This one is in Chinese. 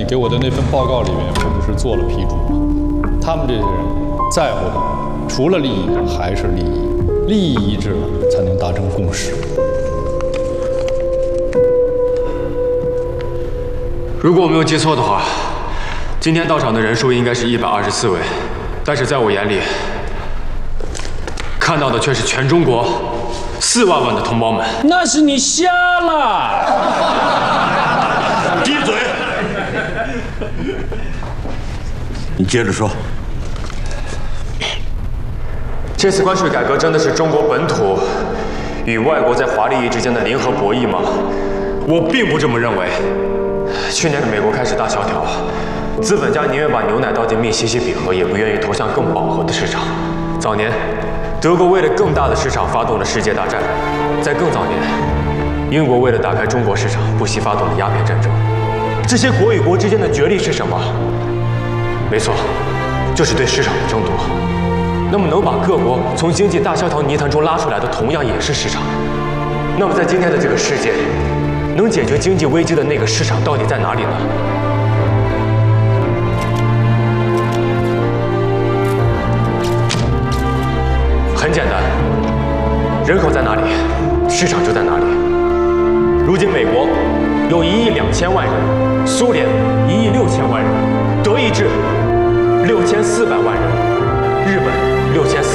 你给我的那份报告里面不是做了批注吗？他们这些人在乎的除了利益还是利益，利益一致了才能达成共识。 如果我没有记错的话，今天到场的人数应该是124位，但是在我眼里，看到的却是全中国4万万的同胞们。 那是你瞎了！ 闭嘴！你接着说。 这次关税改革真的是中国本土与外国在华利益之间的零和博弈吗？我并不这么认为。去年美国开始大萧条，资本家宁愿把牛奶倒进密西西比河，也不愿意投向更饱和的市场。早年，德国为了更大的市场发动了世界大战；在更早年，英国为了打开中国市场，不惜发动了鸦片战争。这些国与国之间的角力是什么？没错，就是对市场的争夺。那么，能把各国从经济大萧条泥潭中拉出来的，同样也是市场。那么，在今天的这个世界，能解决经济危机的那个市场到底在哪里呢？很简单，人口在哪里，市场就在哪里。如今，美国有1亿2000万人，苏联1亿6000万人，德意志6400万人，日本6400